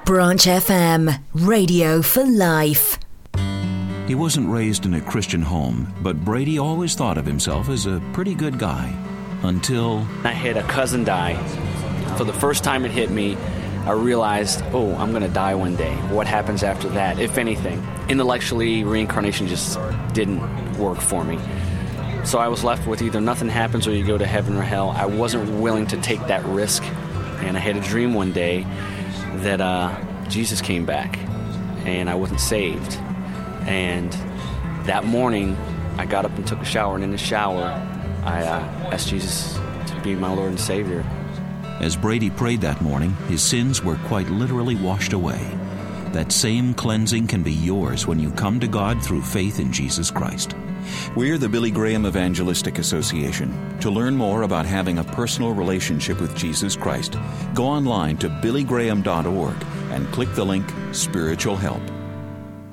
Branch FM, radio for life. He wasn't raised in a Christian home, but Brady always thought of himself as a pretty good guy. Until I had a cousin die. For the first time it hit me, I realized, I'm going to die one day. What happens after that, if anything? Intellectually, reincarnation just didn't work for me. So I was left with either nothing happens or you go to heaven or hell. I wasn't willing to take that risk. And I had a dream one day that Jesus came back and I wasn't saved. And that morning, I got up and took a shower, and in the shower, I asked Jesus to be my Lord and Savior. As Brady prayed that morning, his sins were quite literally washed away. That same cleansing can be yours when you come to God through faith in Jesus Christ. We're the Billy Graham Evangelistic Association. To learn more about having a personal relationship with Jesus Christ, go online to billygraham.org and click the link Spiritual Help.